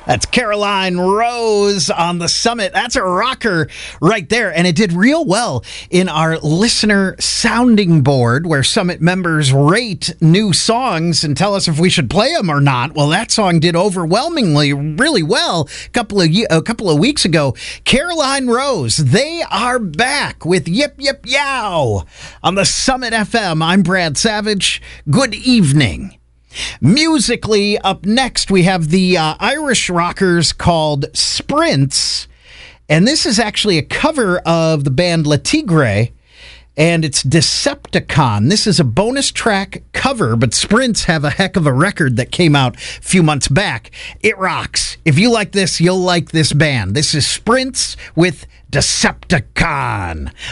That's Caroline Rose on the Summit. That's a rocker right there. And it did real well in our listener sounding board where Summit members rate new songs and tell us if we should play them or not. Well, that song did overwhelmingly really well a couple of weeks ago. Caroline Rose, they are back with Yip Yip Yow on the Summit FM. I'm Brad Savage. Good evening. Musically, up next, we have the Irish rockers called Sprints, and this is actually a cover of the band Le Tigre, and it's Decepticon. This is a bonus track cover, but Sprints have a heck of a record that came out a few months back. It rocks. If you like this, you'll like this band. This is Sprints with Decepticon.